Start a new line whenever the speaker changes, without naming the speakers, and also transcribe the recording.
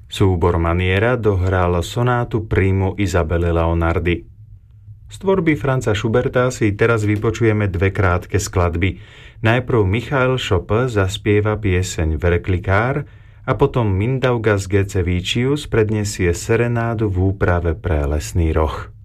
Súbor Maniera dohral sonátu Primo Isabelle Leonardi. Z tvorby Franza Schuberta si teraz vypočujeme dve krátke skladby. Najprv Michael Schoppe zaspieva pieseň Verklikár a potom Mindaugas Gecevicius predniesie serenádu v úprave pre Lesný roh.